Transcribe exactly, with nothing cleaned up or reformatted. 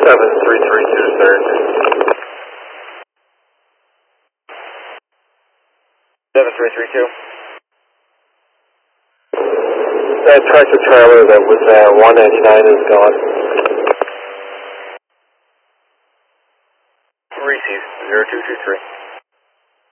seven three three two, sir. seven three three two. That tractor trailer that was at one ninety-nine is gone. Received, zero two two three.